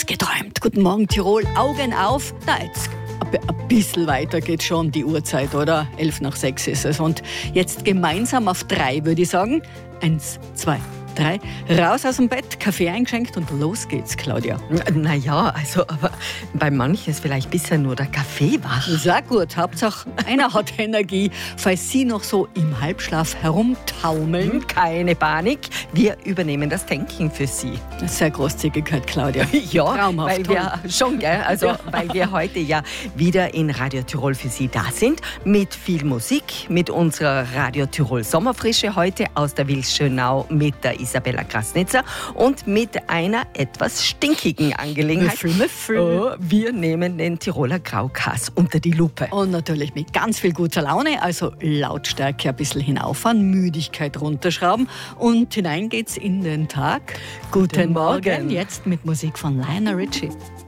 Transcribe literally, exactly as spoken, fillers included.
geträumt. Guten Morgen Tirol, Augen auf. Na, jetzt ein bisschen weiter geht schon die Uhrzeit, oder? Elf nach sechs ist es. Und jetzt gemeinsam auf drei, würde ich sagen. Eins, zwei, drei. Raus aus dem Bett, Kaffee eingeschenkt und los geht's, Claudia. Naja, also, aber bei manchen ist vielleicht bisher nur der Kaffee wach. Sehr gut, Hauptsache einer hat Energie. Falls Sie noch so im Halbschlaf herumtaumeln. Keine Panik, wir übernehmen das Tanken für Sie. Sehr Großzügigkeit, Claudia. Ja, Traumhaft, weil wir schon, gell? Also, ja. weil wir heute ja wieder in Radio Tirol für Sie da sind. Mit viel Musik, mit unserer Radio Tirol Sommerfrische heute aus der Wilschönau mit der Isabella Krasnitzer und mit einer etwas stinkigen Angelegenheit. Müffel, Müffel. Oh, wir nehmen den Tiroler Graukas unter die Lupe. Und natürlich mit ganz viel guter Laune, also Lautstärke ein bisschen hinauffahren, Müdigkeit runterschrauben und hinein geht's in den Tag. Guten, Guten Morgen. Morgen, jetzt mit Musik von Lionel Richie.